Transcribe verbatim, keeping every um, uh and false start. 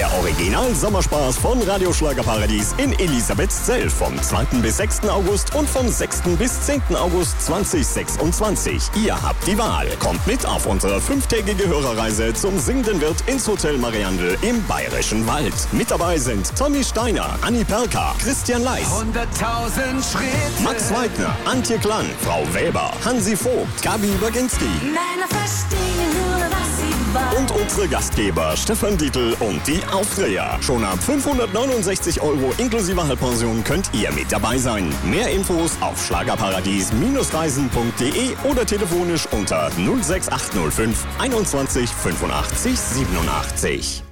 Der Original-Sommerspaß von Radio Schlagerparadies in Elisabethzell vom zweiten bis sechsten August und vom sechsten bis zehnten August zweitausendsechsundzwanzig. Ihr habt die Wahl. Kommt mit auf unsere fünftägige Hörerreise zum Singenden Wirt ins Hotel Mariandel im Bayerischen Wald. Mit dabei sind Tommy Steiner, Anni Perka, Christian Leis, hunderttausend Schritte, Max Weidner, Antje Klann, Frau Weber, Hansi Vogt, Gabi Baginski. Männer verstehen nur, was sie wollen. Und unsere Gastgeber Stefan Dietl und die Aufdreher. Schon ab fünfhundertneunundsechzig Euro inklusive Halbpension könnt ihr mit dabei sein. Mehr Infos auf schlagerparadies Reisen punkt de oder telefonisch unter null sechs acht null fünf einundzwanzig fünfundachtzig siebenundachtzig.